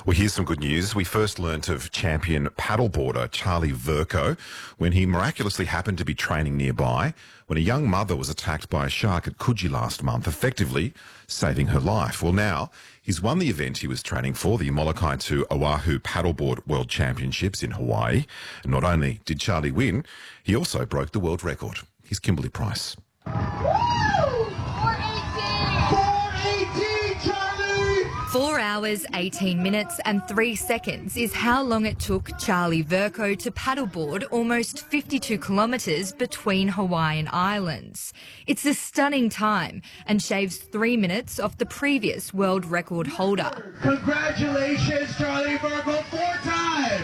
Well, here's some good news. We first learnt of champion paddleboarder Charlie Vercoe when he miraculously happened to be training nearby when a young mother was attacked by a shark at Coogee last month, effectively saving her life. Well, now he's won the event he was training for, the Molokai to Oahu Paddleboard World Championships in Hawaii. And not only did Charlie win, he also broke the world record. Here's Kimberly Price. 4 hours, 18 minutes and 3 seconds is how long it took Charlie Vercoe to paddleboard almost 52 kilometres between Hawaiian islands. It's a stunning time and shaves 3 minutes off the previous world record holder. Congratulations, Charlie Vercoe, 4-time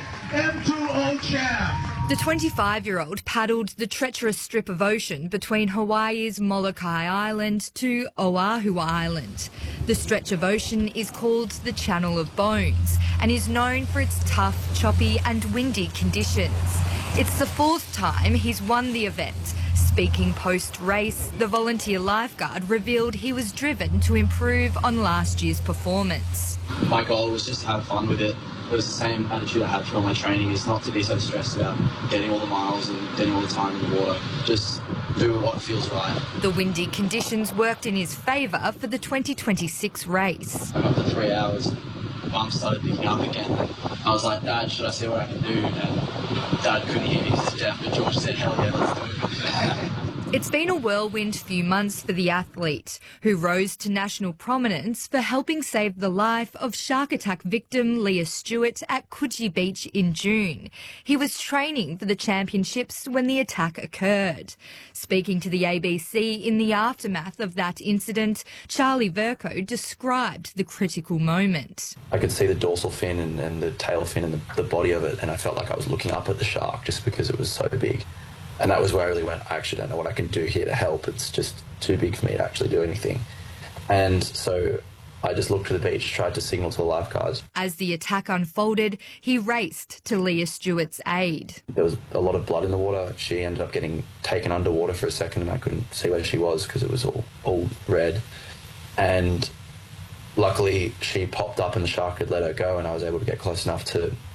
M2O champ. The 25-year-old paddled the treacherous strip of ocean between Hawaii's Molokai Island to Oahu Island. The stretch of ocean is called the Channel of Bones and is known for its tough, choppy and windy conditions. It's the 4th time he's won the event. Speaking post-race, the volunteer lifeguard revealed he was driven to improve on last year's performance. My goal was just to have fun with it. It was the same attitude I had for all my training, is not to be so stressed about getting all the miles and getting all the time in the water. Just do what feels right. The windy conditions worked in his favour for the 2026 race. I got to 3 hours, bump started picking up again. I was like, Dad, should I see what I can do? And Dad couldn't hear me because he's deaf, but George said, hell yeah, let's do it. It's been a whirlwind few months for the athlete, who rose to national prominence for helping save the life of shark attack victim Leah Stewart at Coogee Beach in June. He was training for the championships when the attack occurred. Speaking to the ABC in the aftermath of that incident, Charlie Vercoe described the critical moment. I could see the dorsal fin and the tail fin and the body of it, and I felt like I was looking up at the shark just because it was so big. And that was where I really went, I actually don't know what I can do here to help. It's just too big for me to actually do anything. And so I just looked to the beach, tried to signal to the lifeguards. As the attack unfolded, he raced to Leah Stewart's aid. There was a lot of blood in the water. She ended up getting taken underwater for a second and I couldn't see where she was because it was all red. And luckily she popped up and the shark had let her go and I was able to get close enough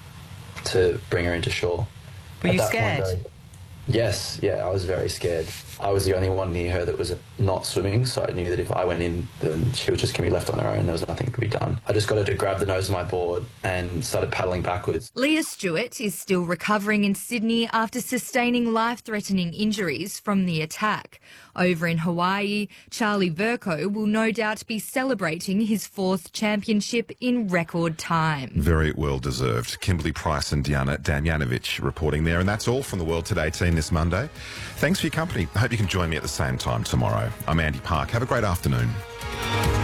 to bring her into shore. Were you scared? Yes, yeah, I was very scared. I was the only one near her that was not swimming, so I knew that if I went in, then she was just going to be left on her own. There was nothing to be done. I just got her to grab the nose of my board and started paddling backwards. Leah Stewart is still recovering in Sydney after sustaining life-threatening injuries from the attack. Over in Hawaii, Charlie Vercoe will no doubt be celebrating his 4th championship in record time. Very well deserved. Kimberly Price and Diana Damjanovic reporting there. And that's all from the World Today team this Monday. Thanks for your company. I hope you can join me at the same time tomorrow. I'm Andy Park. Have a great afternoon.